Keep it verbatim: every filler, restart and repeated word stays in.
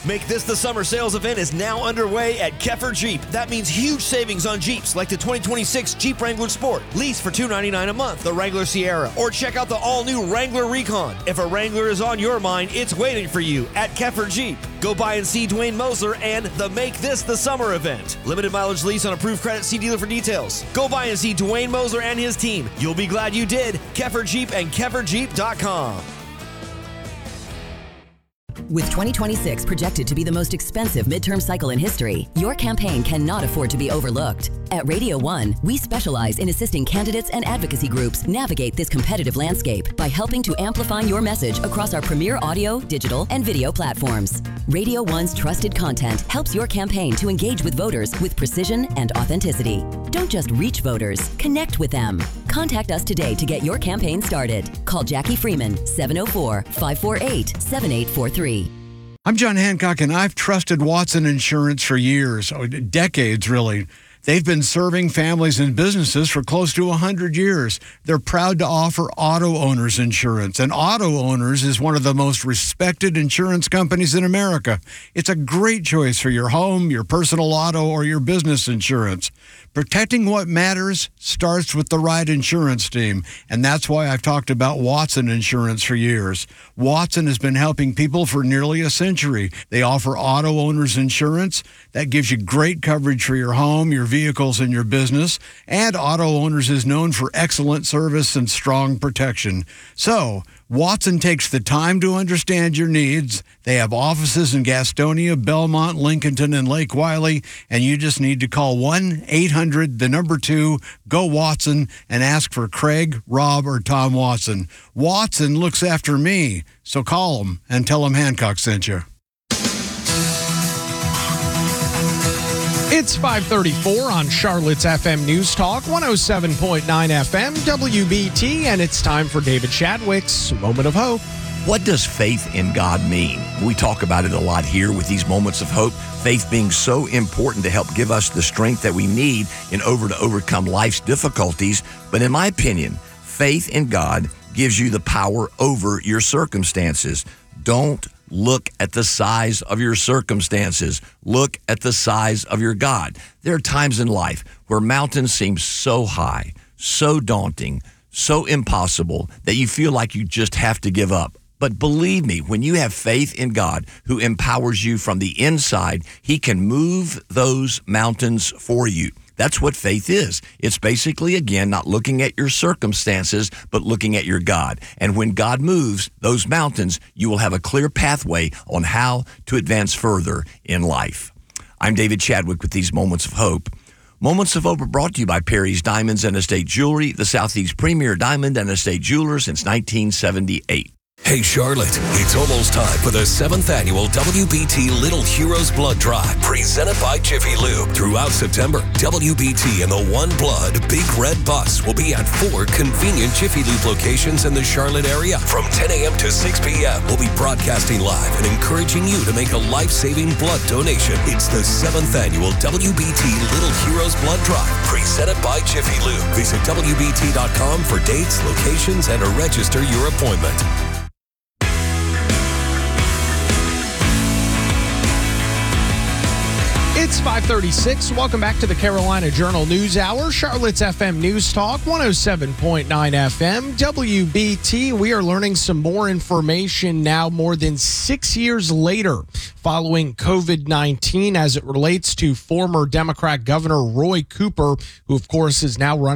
Make This the Summer sales event is now underway at Keffer Jeep. That means huge savings on Jeeps like the twenty twenty-six Jeep Wrangler Sport. Lease for two hundred ninety-nine dollars a month, the Wrangler Sierra, or check out the all-new Wrangler Recon. If a Wrangler is on your mind, it's waiting for you at Keffer Jeep. Go by and see Dwayne Mosler and the Make This the Summer event. Limited mileage lease on approved credit. See dealer for details. Go by and see Dwayne Mosler and his team. You'll be glad you did. Keffer Jeep and keffer jeep dot com. With twenty twenty-six projected to be the most expensive midterm cycle in history, your campaign cannot afford to be overlooked. At Radio One, we specialize in assisting candidates and advocacy groups navigate this competitive landscape by helping to amplify your message across our premier audio, digital, and video platforms. Radio One's trusted content helps your campaign to engage with voters with precision and authenticity. Don't just reach voters, connect with them. Contact us today to get your campaign started. Call Jackie Freeman, seven oh four, five four eight, seven eight four three. I'm John Hancock, and I've trusted Watson Insurance for years, oh, decades really. They've been serving families and businesses for close to one hundred years. They're proud to offer auto owners insurance, and Auto Owners is one of the most respected insurance companies in America. It's a great choice for your home, your personal auto, or your business insurance. Protecting what matters starts with the right insurance team, and that's why I've talked about Watson Insurance for years. Watson has been helping people for nearly a century. They offer auto owners insurance that gives you great coverage for your home, your vehicles, and your business, and Auto Owners is known for excellent service and strong protection. So, Watson takes the time to understand your needs. They have offices in Gastonia, Belmont, Lincolnton, and Lake Wiley, and you just need to call one eight hundred, the number two, go Watson, and ask for Craig, Rob, or Tom Watson. Watson looks after me, so call them and tell them Hancock sent you. It's five thirty-four on Charlotte's F M News Talk, one oh seven point nine F M, W B T, and it's time for David Chadwick's Moment of Hope. What does faith in God mean? We talk about it a lot here with these moments of hope, faith being so important to help give us the strength that we need in order to overcome life's difficulties. But in my opinion, faith in God gives you the power over your circumstances. Don't look at the size of your circumstances. Look at the size of your God. There are times in life where mountains seem so high, so daunting, so impossible that you feel like you just have to give up. But believe me, when you have faith in God who empowers you from the inside, He can move those mountains for you. That's what faith is. It's basically, again, not looking at your circumstances, but looking at your God. And when God moves those mountains, you will have a clear pathway on how to advance further in life. I'm David Chadwick with these Moments of Hope. Moments of Hope are brought to you by Perry's Diamonds and Estate Jewelry, the Southeast premier diamond and estate jeweler since nineteen seventy-eight. Hey Charlotte, it's almost time for the seventh annual W B T Little Heroes Blood Drive, presented by Jiffy Lube. Throughout September, W B T and the One Blood Big Red Bus will be at four convenient Jiffy Lube locations in the Charlotte area. From ten a.m. to six p.m., we'll be broadcasting live and encouraging you to make a life-saving blood donation. It's the seventh annual W B T Little Heroes Blood Drive, presented by Jiffy Lube. Visit W B T dot com for dates, locations, and to register your appointment. It's five thirty-six. Welcome back to the Carolina Journal News Hour. Charlotte's F M News Talk, one oh seven point nine F M, W B T. We are learning some more information now more than six years later following COVID nineteen as it relates to former Democrat Governor Roy Cooper, who, of course, is now running